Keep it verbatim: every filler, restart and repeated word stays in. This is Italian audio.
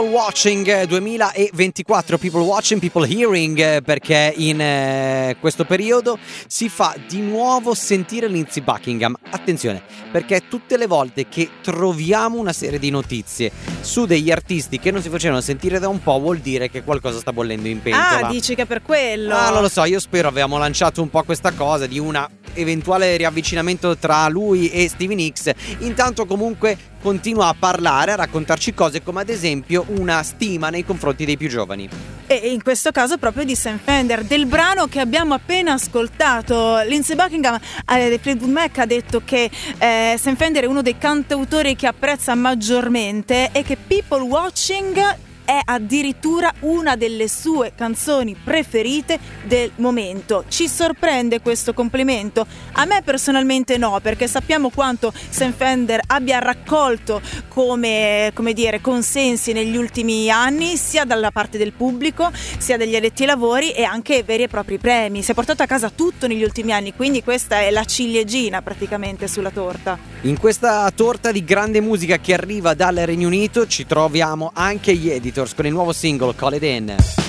Watching duemilaventiquattro, People Watching, People Hearing, perché in eh, questo periodo si fa di nuovo sentire Lindsey Buckingham. Attenzione, perché tutte le volte che troviamo una serie di notizie su degli artisti che non si facevano sentire da un po', vuol dire che qualcosa sta bollendo in pentola. Ah, dici che per quello? Ah, non lo so, io spero, avevamo lanciato un po' questa cosa di una eventuale riavvicinamento tra lui e Stevie Nicks. Intanto comunque continua a parlare, a raccontarci cose come ad esempio una stima nei confronti dei più giovani. E in questo caso proprio di Sam Fender, del brano che abbiamo appena ascoltato. Lindsey Buckingham eh, di Fleetwood Mac ha detto che eh, Sam Fender è uno dei cantautori che apprezza maggiormente e che People Watching è addirittura una delle sue canzoni preferite del momento. Ci sorprende questo complimento? A me personalmente no, perché sappiamo quanto Sam Fender abbia raccolto come, come dire, consensi negli ultimi anni, sia dalla parte del pubblico, sia degli addetti ai lavori, e anche veri e propri premi. Si è portato a casa tutto negli ultimi anni, quindi questa è la ciliegina praticamente sulla torta. In questa torta di grande musica che arriva dal Regno Unito ci troviamo anche gli Editors con il nuovo singolo Call It In.